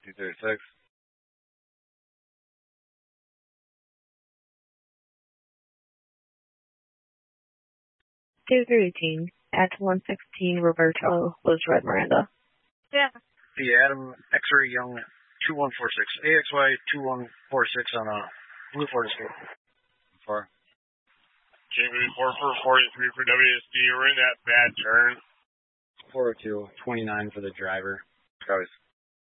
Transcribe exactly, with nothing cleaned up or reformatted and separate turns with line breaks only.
two thirty-six.
two thirteen at one sixteen Roberto was Red Miranda.
Yeah. The Adam X-Ray Young two one four six. A X Y two one four six on a Blue Ford Escape.
Four.
Jamie four for forty-three for W S D. We're in that bad turn.
four oh two, twenty-nine for the driver. Travis.